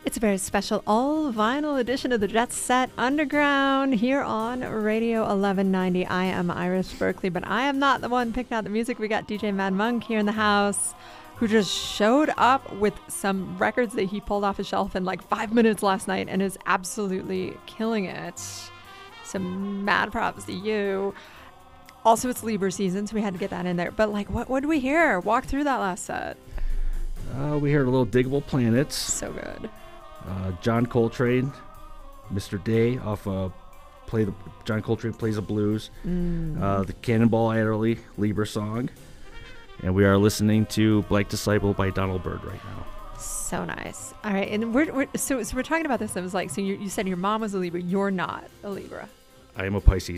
It's a very special all vinyl edition of the Jet Set Underground here on Radio 1190. I am Iris Berkeley, but I am not the one picking out the music. We got DJ Mad Monk here in the house who just showed up with some records that he pulled off his shelf in like 5 minutes last night and is absolutely killing it. Some mad props to you. Also, it's Libra season, so we had to get that in there. But like, what did we hear? Walk through that last set. We heard a little Diggable Planets. So good. John Coltrane, Mr. Day off John Coltrane Plays the Blues. The Cannonball Adderley Libra song. And we are listening to Black Disciple by Donald Byrd right now. So nice. All right, and we're talking about this. I was like, so you said your mom was a Libra. You're not a Libra. I am a Pisces.